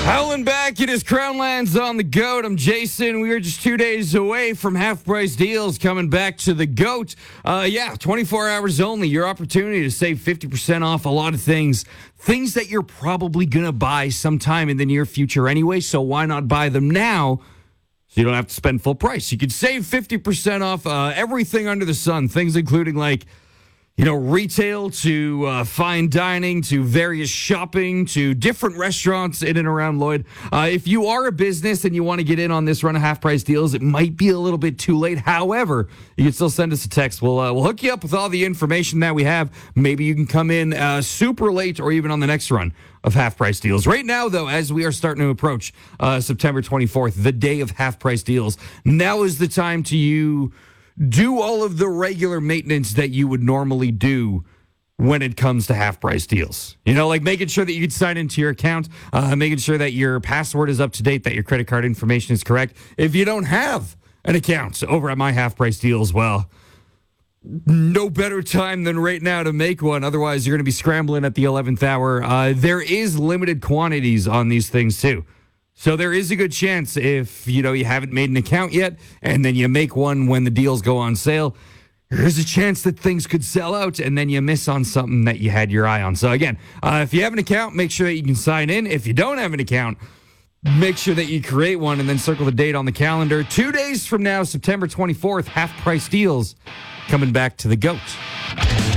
Howling back, it is Crownlands on the GOAT. I'm Jason. We are just 2 days away from half-price deals coming back to the GOAT. 24 hours only. Your opportunity to save 50% off a lot of things that you're probably going to buy sometime in the near future anyway, so why not buy them now so you don't have to spend full price? You could save 50% off everything under the sun, things including retail to fine dining to various shopping to different restaurants in and around Lloyd. If you are a business and you want to get in on this run of half-price deals, it might be a little bit too late. However, you can still send us a text. We'll hook you up with all the information that we have. Maybe you can come in super late or even on the next run of half-price deals. Right now, though, as we are starting to approach September 24th, the day of half-price deals, now is the time to do all of the regular maintenance that you would normally do when it comes to half-price deals. Like making sure that you can sign into your account, making sure that your password is up to date, that your credit card information is correct. If you don't have an account over at My Half-Price Deals, well, no better time than right now to make one. Otherwise, you're going to be scrambling at the 11th hour. There is limited quantities on these things, too. So there is a good chance if, you haven't made an account yet and then you make one when the deals go on sale, there's a chance that things could sell out and then you miss on something that you had your eye on. So again, if you have an account, make sure that you can sign in. If you don't have an account, make sure that you create one and then circle the date on the calendar. 2 days from now, September 24th, half-price deals coming back to the GOAT.